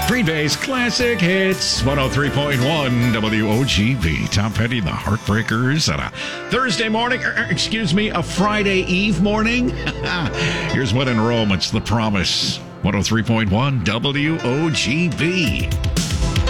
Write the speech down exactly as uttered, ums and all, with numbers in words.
Green Bay's Classic Hits, one oh three point one W O G B. Tom Petty, the Heartbreakers, on a Thursday morning, er, excuse me, a Friday Eve morning. Here's what in Rome, it's The Promise, one oh three point one W O G B.